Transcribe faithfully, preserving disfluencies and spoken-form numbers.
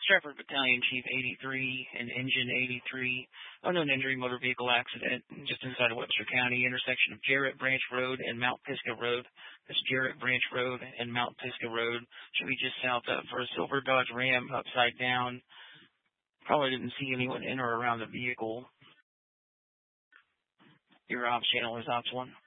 Stratford Battalion Chief eighty-three and Engine eighty-three. Unknown injury, motor vehicle accident just inside of Webster County, intersection of Jarrett Branch Road and Mount Pisgah Road. This Jarrett Branch Road and Mount Pisgah Road should be just south of for a silver Dodge Ram upside down. Probably didn't see anyone in or around the vehicle. Your ops channel is Ops one.